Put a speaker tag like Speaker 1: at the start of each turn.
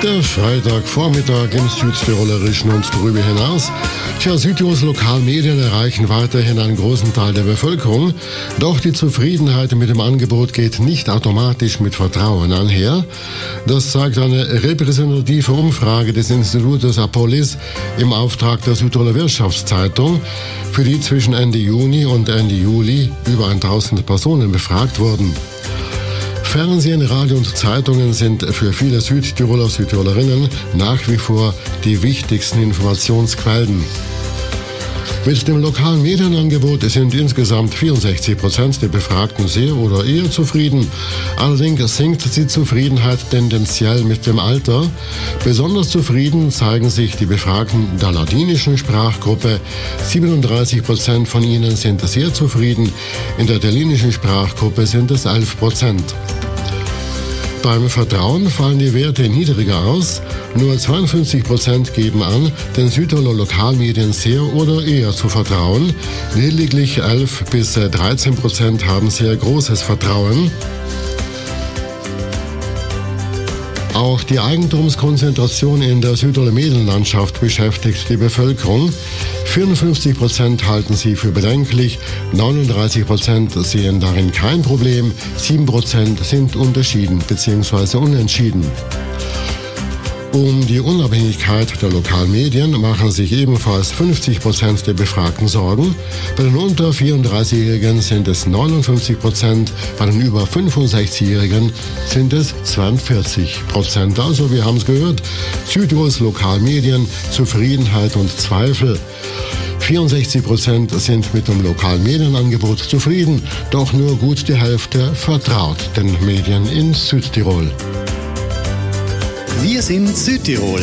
Speaker 1: Der Freitagvormittag im Südtirolerischen und darüber hinaus. Südtirols Lokalmedien erreichen weiterhin einen großen Teil der Bevölkerung. Doch die Zufriedenheit mit dem Angebot geht nicht automatisch mit Vertrauen einher. Das zeigt eine repräsentative Umfrage des Institutes Apolis im Auftrag der Südtiroler Wirtschaftszeitung, für die zwischen Ende Juni und Ende Juli über 1000 Personen befragt wurden. Fernsehen, Radio und Zeitungen sind für viele Südtiroler, Südtirolerinnen nach wie vor die wichtigsten Informationsquellen. Mit dem lokalen Medienangebot sind insgesamt 64% der Befragten sehr oder eher zufrieden. Allerdings sinkt die Zufriedenheit tendenziell mit dem Alter. Besonders zufrieden zeigen sich die Befragten der ladinischen Sprachgruppe. 37% von ihnen sind sehr zufrieden. In der italienischen Sprachgruppe sind es 11%. Beim Vertrauen fallen die Werte niedriger aus. Nur 52% geben an, den Südtiroler Lokalmedien sehr oder eher zu vertrauen. Lediglich 11 bis 13% haben sehr großes Vertrauen. Auch die Eigentumskonzentration in der Südtiroler Medienlandschaft beschäftigt die Bevölkerung. 54% halten sie für bedenklich, 39% sehen darin kein Problem, 7% sind unterschieden bzw. unentschieden. Um die Unabhängigkeit der Lokalmedien machen sich ebenfalls 50% der Befragten Sorgen. Bei den unter 34-Jährigen sind es 59%, bei den über 65-Jährigen sind es 42%. Also, wir haben es gehört, Südtirols Lokalmedien, Zufriedenheit und Zweifel. 64% sind mit dem lokalen Medienangebot zufrieden, doch nur gut die Hälfte vertraut den Medien in Südtirol.
Speaker 2: Wir sind Südtirol.